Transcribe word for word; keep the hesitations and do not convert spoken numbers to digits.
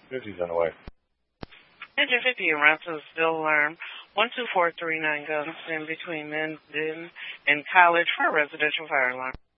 fifty's on the way. Engine fifty en route to the still alarm. one two four three nine guns in between Minden and College for a residential fire alarm.